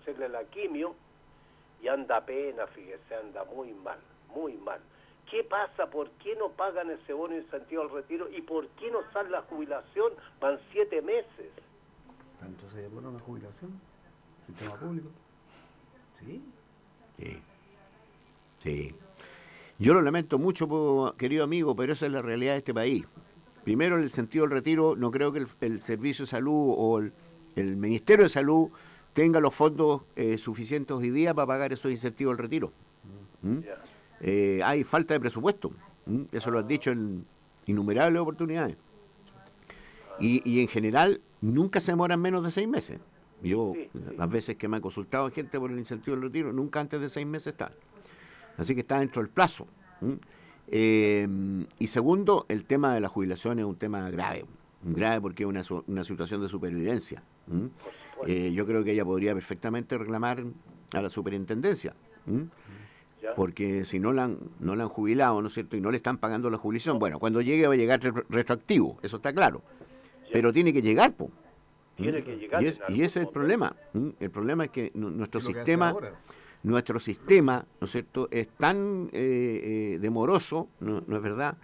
hacerle la quimio y anda pena, fíjese, anda muy mal, muy mal. ¿Qué pasa? ¿Por qué no pagan ese bono de incentivo al retiro? ¿Y por qué no sale la jubilación? Van 7 meses. ¿Tanto se demora una jubilación? ¿Sistema público? ¿Sí? Sí, sí. Yo lo lamento mucho, querido amigo, pero esa es la realidad de este país. Primero, en el sentido del retiro, no creo que el Servicio de Salud o el Ministerio de Salud tenga los fondos suficientes hoy día para pagar esos incentivos del retiro. ¿Mm? Ya. Hay falta de presupuesto. Eso lo han dicho en innumerables oportunidades. Y en general, nunca se demoran menos de 6 meses. Yo, Sí, sí. las veces que me han consultado gente por el incentivo del retiro, nunca antes de 6 meses está. Así que está dentro del plazo. Y segundo, el tema de la jubilación es un tema grave. Grave porque es una situación de supervivencia. Por supuesto. Yo creo que ella podría perfectamente reclamar a la superintendencia. Ya. Porque si no la han jubilado, ¿no es cierto? Y no le están pagando la jubilación, bueno, cuando llegue va a llegar retroactivo, eso está claro. Ya. Pero tiene que llegar, po. Tiene que llegar Y en ese es el algún problema. El problema es que nuestro Es lo que hacen sistema, ahora. ¿no es cierto?, es tan demoroso, ¿no es verdad?,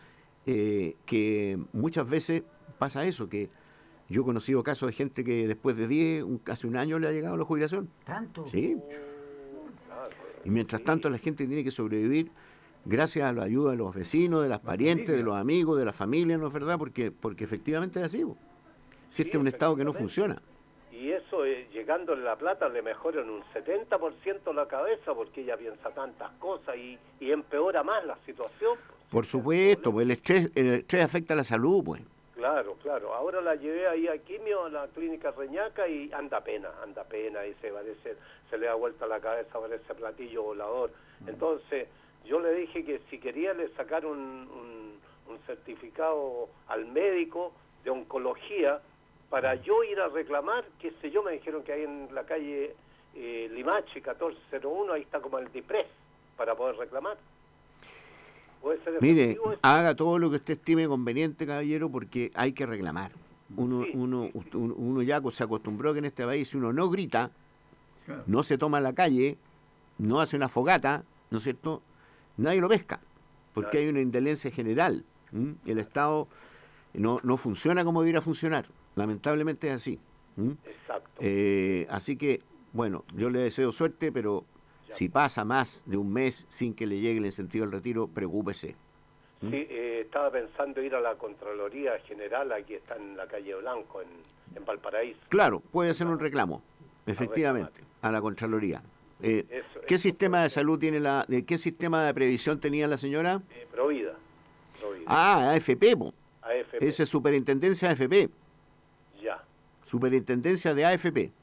que muchas veces pasa eso, que yo he conocido casos de gente que después de casi un año le ha llegado la jubilación. ¿Tanto? Sí. Claro, Y mientras sí. tanto la gente tiene que sobrevivir gracias a la ayuda de los vecinos, de las La parientes, de familia. los amigos, de la familia, ¿no es verdad? Porque efectivamente es así. Si Sí, este es un Estado que no efectivamente. funciona. Y eso, llegando en La Plata, le mejora en un 70% la cabeza porque ella piensa tantas cosas y empeora más la situación. Pues, Por ese es el supuesto, problema. pues el estrés afecta a la salud, pues. Claro, claro. Ahora la llevé ahí a quimio, a la clínica Reñaca y anda pena, y se le da vuelta la cabeza por ese platillo volador. Entonces, yo le dije que si quería le sacar un certificado al médico de oncología para yo ir a reclamar, qué sé yo, me dijeron que ahí en la calle Limache 1401, ahí está como el DIPRES, para poder reclamar. ¿Puede ser Mire, efectivo eso? haga todo lo que usted estime conveniente, caballero, porque hay que reclamar. Uno, Sí, uno, sí, sí. uno ya se acostumbró que en este país si uno no grita, Claro. no se toma la calle, no hace una fogata, ¿no es cierto? Nadie lo pesca, porque hay Nadie. una indolencia general. El Claro. Estado no funciona como debiera funcionar. Lamentablemente es así. Exacto. Así que, bueno, yo le deseo suerte, pero Ya. si pasa más de un mes sin que le llegue el incentivo del retiro, preocúpese. ¿Mm? Sí, estaba pensando ir a la Contraloría General, aquí está en la calle Blanco, en Valparaíso, Claro, puede hacer un reclamar, reclamo, a reclamar. efectivamente, a la Contraloría. ¿Qué Eso puede sistema de ser. salud tiene qué sistema de previsión tenía la señora? Provida, Provida, Ah, AFP, po. AFP, Esa es Superintendencia de AFP. ya. Superintendencia de AFP.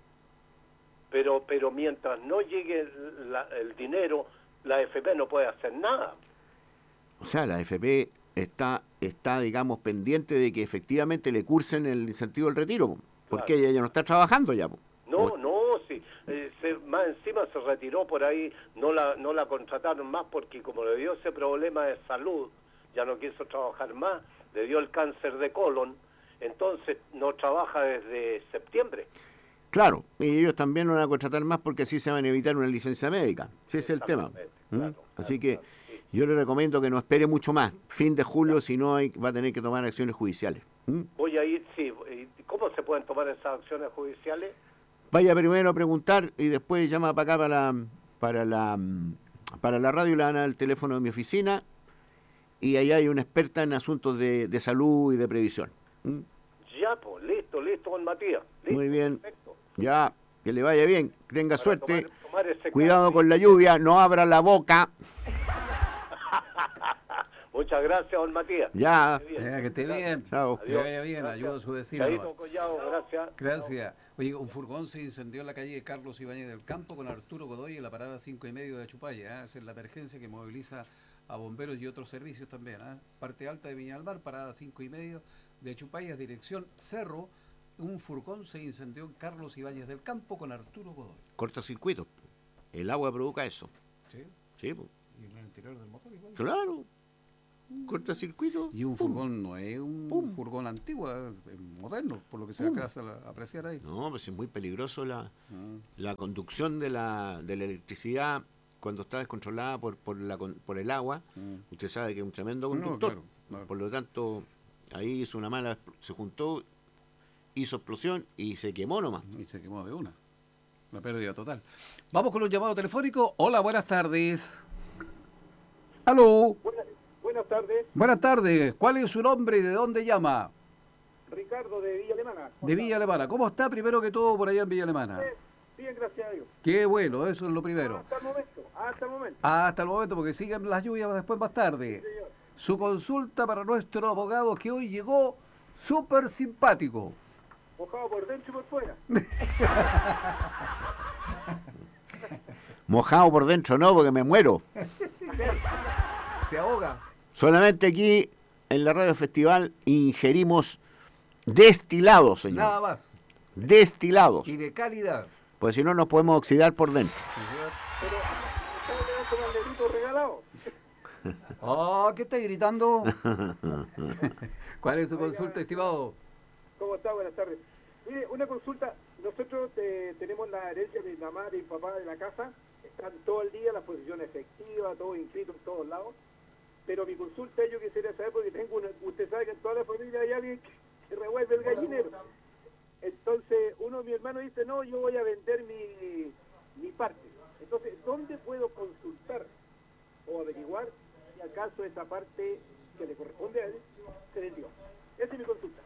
Pero mientras no llegue el dinero, la AFP no puede hacer nada. O sea, la AFP está, digamos, pendiente de que efectivamente le cursen el incentivo del retiro, po, porque Claro, ella ya no claro. está trabajando ya, po. No, sí. Más encima se retiró por ahí, no la contrataron más porque como le dio ese problema de salud, ya no quiso trabajar más, le dio el cáncer de colon, entonces no trabaja desde septiembre. Claro, y ellos también no van a contratar más porque así se van a evitar una licencia médica. Ese es el tema. Exactamente, ¿Mm? claro, Así claro, que claro, sí. yo le recomiendo que no espere mucho más. Fin de Ya. julio, si no, va a tener que tomar acciones judiciales. ¿Mm? Voy a ir, sí. ¿Cómo se pueden tomar esas acciones judiciales? Vaya primero a preguntar y después llama para acá para la radio y le dan al teléfono de mi oficina y ahí hay una experta en asuntos de salud y de previsión. ¿Mm? Ya, pues, listo, don Matías. Muy Listo, bien, perfecto. ya, que le vaya bien, que tenga Para suerte, tomar ese cuidado caso y con la lluvia, no abra la boca, Muchas gracias, don Matías. ya, Esté bien. Que esté Gracias. bien. chao. Que le Adiós. vaya bien. Gracias. Ayuda a su vecino nomás. Chaito Collado, gracias. Gracias. Oye, un furgón se incendió en la calle Carlos Ibáñez del Campo con Arturo Godoy en la parada 5:30 de Chupaya. Esa es la emergencia que moviliza a bomberos y otros servicios también. Parte alta de Viña del Mar, parada 5:30 de Chupaya, dirección Cerro. Un furgón se incendió en Carlos Ibáñez del Campo con Arturo Godoy. Cortocircuito, el agua provoca eso. ¿Sí? Sí, pues, Y en el interior del motor igual. claro. cortocircuito. Y un ¡pum! furgón no es un ¡Pum! furgón antiguo, es moderno, por lo que se ¡Pum! alcanza a apreciar ahí. No, pues es muy peligroso Ah, la conducción de la electricidad cuando está descontrolada por el agua. mm. Usted sabe que es un tremendo No, conductor. claro, claro. Por lo tanto, ahí hizo una mala, se juntó, hizo explosión y se quemó nomás. Y se quemó de una. Una pérdida total. Vamos con un llamado telefónico. Hola, buenas tardes. Aló. Buenas tardes, Buenas tardes. ¿Cuál es su nombre y de dónde llama? Ricardo de Villa Alemana. De Villa Alemana. ¿Cómo está primero que todo por allá en Villa Alemana? Bien, gracias a Dios. Qué bueno, eso es lo primero. Hasta el momento. Hasta el momento, porque siguen las lluvias después más tarde. Señor. Su consulta para nuestro abogado que hoy llegó súper simpático. Mojado por dentro y por fuera. Mojado por dentro no, porque me muero. Se ahoga. Solamente aquí en la Radio Festival ingerimos destilados, señor. Nada más. Destilados. Y de calidad. Pues si no nos podemos oxidar por dentro. Pero, ¿sabes con maldito regalado? Oh, ¿qué está gritando? ¿Cuál es su consulta, estimado? ¿Cómo está? Buenas tardes. Mire, una consulta. Nosotros tenemos la herencia de mi mamá, de mi papá, de la casa. Están todo el día las posiciones efectivas, todo inscrito en todos lados. Pero mi consulta yo quisiera saber, porque usted sabe que en toda la familia hay alguien que revuelve el gallinero. Entonces, uno de mis hermanos dice, no, yo voy a vender mi parte. Entonces, ¿dónde puedo consultar o averiguar si acaso esa parte que le corresponde a él se vendió? Esa es mi consulta.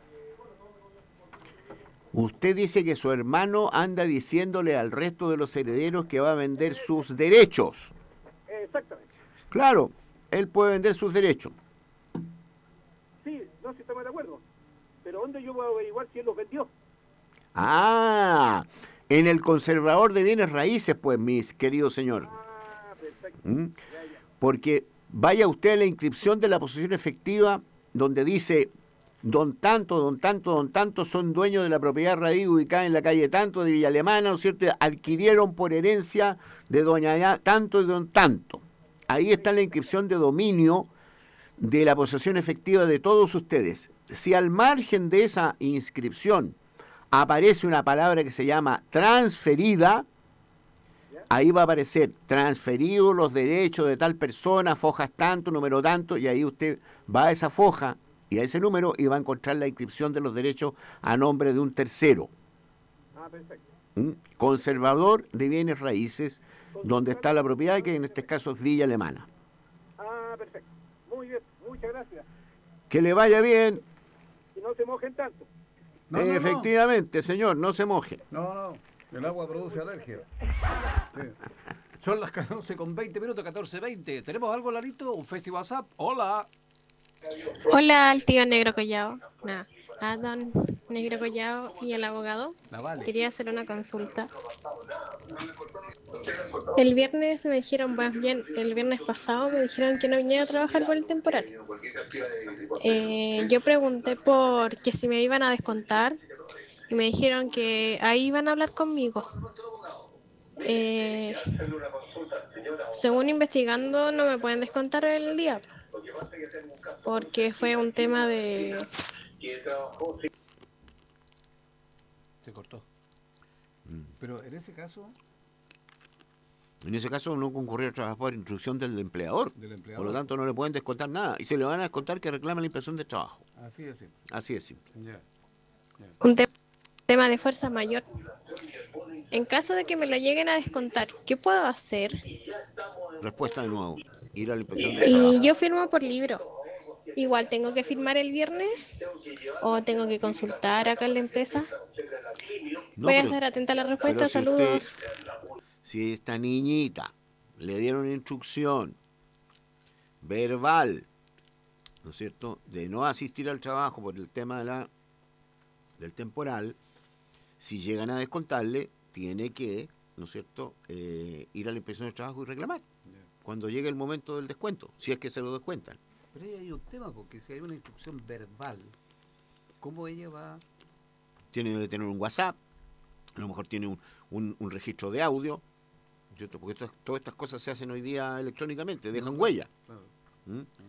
Usted dice que su hermano anda diciéndole al resto de los herederos que va a vender sus derechos. Exactamente. Claro, él puede vender sus derechos. Sí, no, si estamos de acuerdo. Pero ¿dónde yo voy a averiguar si él los vendió? Ah, en el conservador de bienes raíces, pues, mis querido señor. Ah, perfecto. ¿Mm? Ya. Porque vaya usted a la inscripción de la posesión efectiva donde dice don tanto son dueños de la propiedad raíz ubicada en la calle tanto de Villa Alemana, ¿no es cierto? Adquirieron por herencia de doña tanto y don tanto. Ahí está la inscripción de dominio de la posesión efectiva de todos ustedes. Si al margen de esa inscripción aparece una palabra que se llama transferida, ahí va a aparecer transferido los derechos de tal persona, fojas tanto, número tanto, y ahí usted va a esa foja y a ese número y va a encontrar la inscripción de los derechos a nombre de un tercero. Ah, perfecto. Conservador de bienes raíces, donde está la propiedad, que en este caso es Villa Alemana. Ah, perfecto. Muy bien, muchas gracias. Que le vaya bien. Y no se mojen tanto. No. Efectivamente, señor, no se moje. No, el agua produce alergia. Sí. Son las 14:20, 14:20. ¿Tenemos algo, Larito? ¿Un festival WhatsApp? Hola. Hola al tío Negro Collao, a don Negro Collao y el abogado. Vale. Quería hacer una consulta. El viernes me dijeron, más bien el viernes pasado me dijeron que no viniera a trabajar por el temporal. Yo pregunté por que si me iban a descontar y me dijeron que ahí iban a hablar conmigo. Según investigando no me pueden descontar el día porque fue un tema de... Se cortó. Pero en ese caso... En ese caso no concurrió a trabajar por instrucción del empleador. Por lo tanto no le pueden descontar nada. Y se le van a descontar que reclame la inspección de trabajo. Así es simple. Así es simple. Ya. Un tema de fuerza mayor. En caso de que me lo lleguen a descontar, ¿qué puedo hacer? Respuesta de nuevo. Ir a la inspección de trabajo. Y yo firmo por libro. Igual tengo que firmar el viernes o tengo que consultar acá en la empresa. No, Voy a pero- estar atenta a la respuesta. pero si Saludos. Si esta niñita le dieron instrucción verbal, ¿no es cierto?, de no asistir al trabajo por el tema del temporal, si llegan a descontarle, tiene que, ¿no es cierto?, ir a la inspección de trabajo y reclamar cuando llegue el momento del descuento, si es que se lo descuentan. Pero ahí hay un tema, porque si hay una instrucción verbal, ¿cómo ella va? Tiene que tener un WhatsApp, a lo mejor tiene un registro de audio, ¿cierto? Porque todas estas cosas se hacen hoy día electrónicamente, dejan huella. Claro. ¿Mm?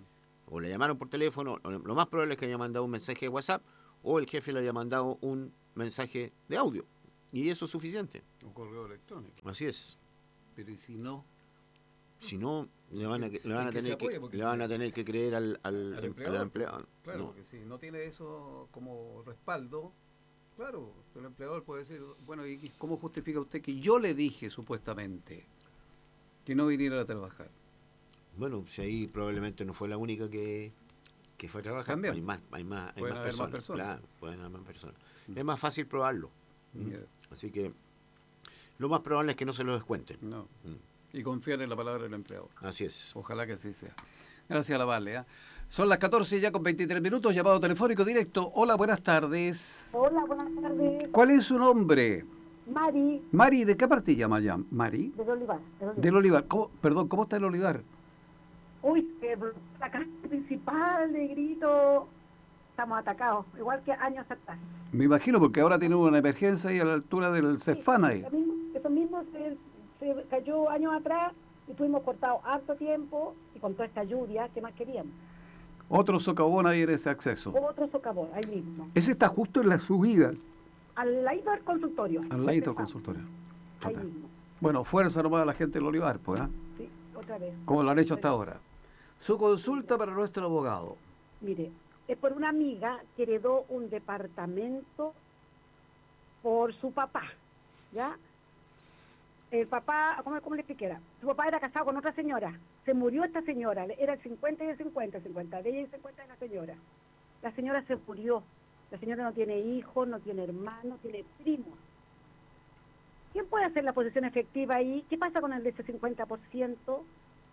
o le llamaron por teléfono, lo más probable es que haya mandado un mensaje de WhatsApp o el jefe le haya mandado un mensaje de audio. Y eso es suficiente. Un correo electrónico. Así es. Pero ¿y si no? Si no, le van a tener que creer al empleado. Claro, No. porque si no tiene eso como respaldo, claro, el empleador puede decir, bueno, ¿y cómo justifica usted que yo le dije supuestamente que no viniera a trabajar? Bueno, si ahí probablemente no fue la única que fue a trabajar. También. Hay más Pueden haber más personas. personas. Claro, pueden haber más personas. Es más fácil probarlo. Ya. Así que lo más probable es que no se lo descuenten. No. Y confiar en la palabra del empleado. Así es. Ojalá que así sea. Gracias a la Vale. Son las 14 ya con 23 minutos, llamado telefónico directo. Hola, buenas tardes. Hola, buenas tardes. ¿Cuál es su nombre? Mari, Mari, ¿de qué parte llama ya? Mari. del Olivar. Del Olivar. Perdón, ¿cómo está el Olivar? Uy, la calle principal de Grito, estamos atacados, igual que años atrás. Me imagino, porque ahora tiene una emergencia ahí a la altura del Cefán ahí. Eso mismo se cayó años atrás y estuvimos cortados harto tiempo y con toda esta lluvia, ¿qué más queríamos? Otro socavón ahí en ese acceso. Otro socavón, ahí mismo. Ese está justo en la subida, Al lado del consultorio. al ladito del consultorio. Ahí Ok. mismo, Bueno, fuerza nomás a la gente del Olivar, pues, ¿eh? sí, otra vez. Como lo han hecho hasta ahora. Su consulta para nuestro abogado. Mire, es por una amiga que heredó un departamento por su papá, ¿ya? El papá, ¿cómo le expliqué? Su papá era casado con otra señora. Se murió esta señora, era el 50 y el 50 de ella y el 50 de la señora. La señora se murió. La señora no tiene hijos, no tiene hermanos, tiene primos. ¿Quién puede hacer la posesión efectiva ahí? ¿Qué pasa con el de ese 50%?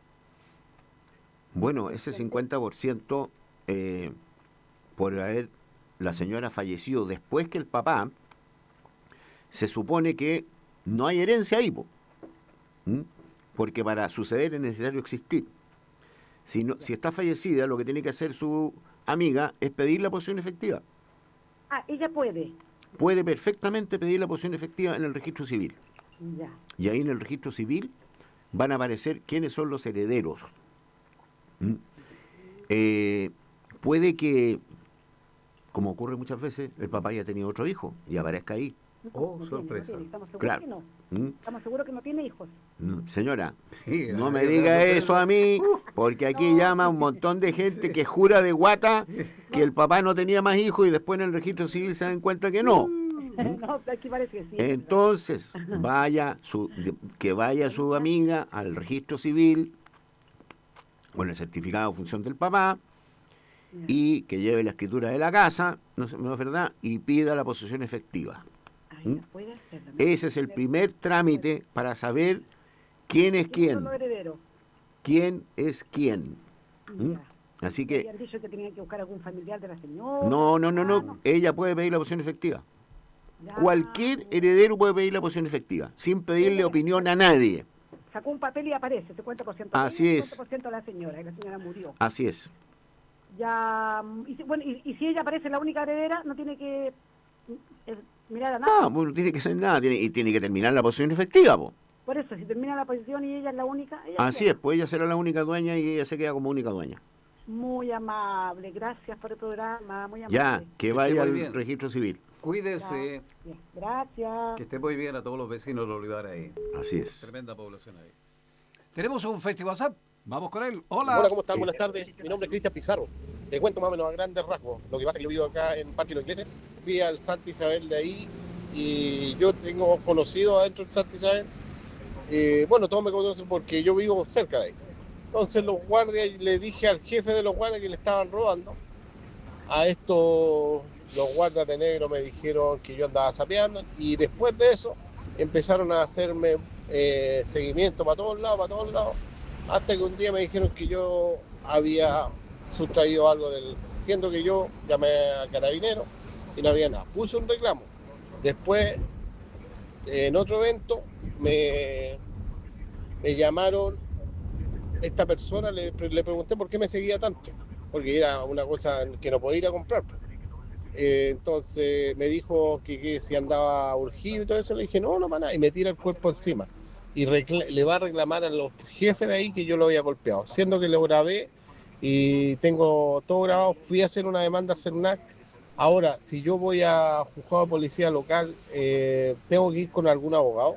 Bueno, ese 50% por haber la señora fallecido después que el papá, se supone que no hay herencia ahí, porque para suceder es necesario existir. Si está fallecida, lo que tiene que hacer su amiga es pedir la posesión efectiva. Ah, ella puede. Puede perfectamente pedir la posesión efectiva en el registro civil. Ya. Y ahí en el registro civil van a aparecer quiénes son los herederos. Puede que, como ocurre muchas veces, el papá haya tenido otro hijo y aparezca ahí. Oh, No sorpresa. tiene, estamos seguros Claro. que no. ¿Mm? Estamos seguros que no tiene hijos. Señora, Sí, no me la diga sorpresa. eso a mí, porque aquí No. llama un montón de gente que jura de guata que el papá no tenía más hijos y después en el registro civil se dan cuenta que no. No, aquí parece que sí. Entonces, que vaya su amiga al registro civil con el certificado de función del papá y que lleve la escritura de la casa, no es verdad, y pida la posesión efectiva. Ay, la puede hacer, ¿no? Ese es el primer trámite para saber quién es ¿Quiénes quién, son los herederos? quién es quién. Ya. Así Me que, habían dicho que tenían que buscar algún familiar de la señora. no, ella puede pedir la posesión efectiva. Ya. Cualquier heredero puede pedir la posesión efectiva, sin pedirle opinión a nadie. Sacó un papel y aparece, 50%. Así ella, es. 50% de la señora, y la señora murió. Así es. Ya, y si ella aparece la única heredera, no tiene que mirar a nada. No, no tiene que hacer nada, tiene que terminar la posesión efectiva, po. Por eso, si termina la posición y ella es la única, ella Así queda. es, pues ella será la única dueña y ella se queda como única dueña. Muy amable, gracias por el programa, muy amable. Ya, que esté vaya muy al bien. registro civil. Cuídese, Ya, gracias. que esté muy bien a todos los vecinos de Olivar ahí. Así es. Tremenda población ahí. Tenemos un festival WhatsApp. Vamos con él. Hola. Hola, ¿cómo están? Buenas tardes. Mi nombre es Cristian Pizarro. Te cuento más o menos a grandes rasgos. Lo que pasa es que yo vivo acá en Parque de la Iglesia. Fui al Santa Isabel de ahí y yo tengo conocido adentro del Santa Isabel. Bueno, todos me conocen porque yo vivo cerca de ahí. Entonces los guardias, le dije al jefe de los guardias que le estaban robando. A esto los guardias de negro me dijeron que yo andaba sapeando y después de eso empezaron a hacerme seguimiento para todos lados, hasta que un día me dijeron que yo había sustraído algo siendo que yo llamé a Carabineros y no había nada. Puse un reclamo. Después, en otro evento, me llamaron esta persona, le pregunté por qué me seguía tanto, porque era una cosa que no podía ir a comprar. Entonces me dijo que si andaba urgido y todo eso, le dije no para nada, y me tira el cuerpo encima. Y le va a reclamar a los jefes de ahí que yo lo había golpeado, siendo que lo grabé y tengo todo grabado. Fui a hacer una demanda al CERNAC. Ahora, si yo voy a juzgado de policía local, ¿tengo que ir con algún abogado?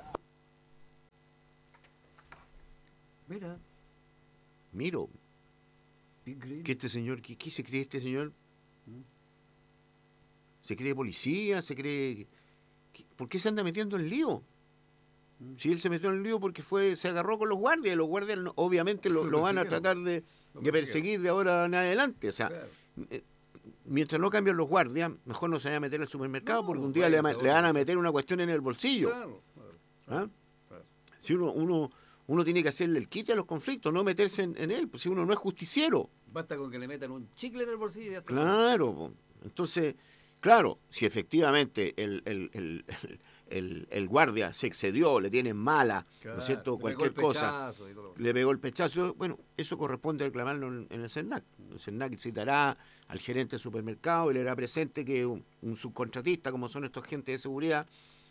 Mira, miro, Increíble. que este señor, ¿qué se cree este señor? ¿Se cree policía? ¿Se cree...? ¿Por qué se anda metiendo en lío? Si él se metió en el lío porque se agarró con los guardias, y los guardias obviamente lo van a tratar de perseguir de ahora en adelante. O sea, Claro. mientras no cambian los guardias, mejor no se vaya a meter al supermercado, No, porque un día le van a meter una cuestión en el bolsillo. Claro, ¿Ah? claro. Si uno tiene que hacerle el quite a los conflictos, no meterse en él, pues si uno no es justiciero. Basta con que le metan un chicle en el bolsillo y ya está. Claro, po. Entonces, claro, si efectivamente el guardia se excedió, le tienen mala, Claro, ¿no es cierto? le pegó Cualquier el cosa, pechazo y todo. le pegó el pechazo, bueno, eso corresponde reclamarlo en el CERNAC. El CERNAC citará al gerente del supermercado y le hará presente que un subcontratista, como son estos agentes de seguridad,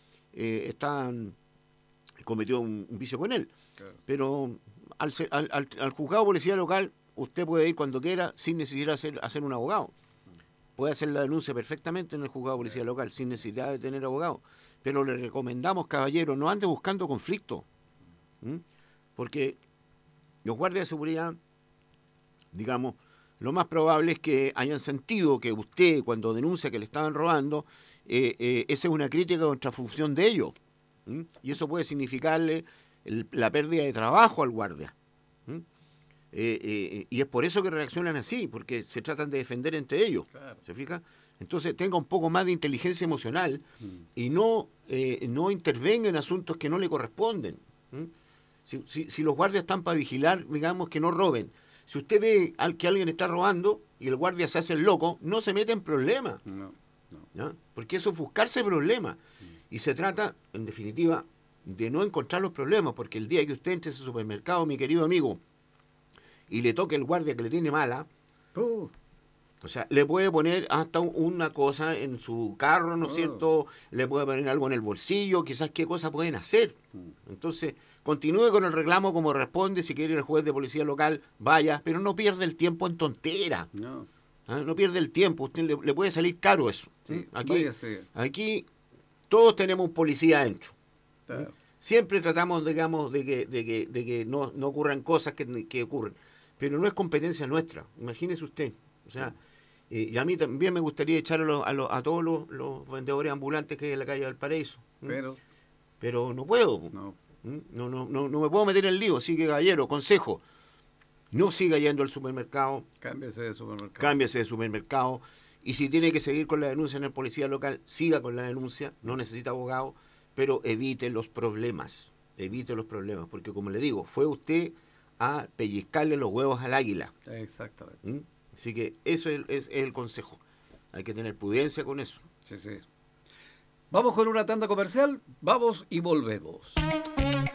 cometió un vicio con él. Claro. Pero al juzgado de policía local, usted puede ir cuando quiera sin necesidad de hacer un abogado. Puede hacer la denuncia perfectamente en el juzgado de policía local sin necesidad de tener abogado. Pero le recomendamos, caballero, no ande buscando conflicto. Porque los guardias de seguridad, digamos, lo más probable es que hayan sentido que usted, cuando denuncia que le estaban robando, esa es una crítica contra función de ellos. Y eso puede significarle la pérdida de trabajo al guardia. Y es por eso que reaccionan así, porque se tratan de defender entre ellos. Claro. ¿Se fija? Entonces tenga un poco más de inteligencia emocional y no intervenga en asuntos que no le corresponden. Si los guardias están para vigilar, digamos que no roben. Si usted ve que alguien está robando y el guardia se hace el loco, no se mete en problemas. No. ¿Ya? Porque eso es buscarse problemas. Y se trata, en definitiva, de no encontrar los problemas, porque el día que usted entre a ese supermercado, mi querido amigo, y le toque el guardia que le tiene mala, o sea, le puede poner hasta una cosa en su carro, ¿no es cierto? Le puede poner algo en el bolsillo, quizás qué cosas pueden hacer. Entonces, continúe con el reclamo como responde, si quiere ir al juez de policía local, vaya, pero no pierda el tiempo en tontera. No. No pierde el tiempo, usted le puede salir caro eso. Sí, Aquí todos tenemos un policía adentro. Claro. Siempre tratamos, digamos, de que no ocurran cosas que ocurren. Pero no es competencia nuestra, imagínese usted. O sea, y a mí también me gustaría echar a todos los vendedores ambulantes que hay en la calle Valparaíso. Pero no puedo. No. No me puedo meter en el lío. Así que, caballero, consejo, no siga yendo al supermercado. Cámbiese de supermercado. Y si tiene que seguir con la denuncia en el policía local, siga con la denuncia, no necesita abogado, pero evite los problemas, porque como le digo, fue usted a pellizcarle los huevos al águila. Exactamente. Así que eso es el consejo. Hay que tener prudencia con eso. Sí. Vamos con una tanda comercial, vamos y volvemos.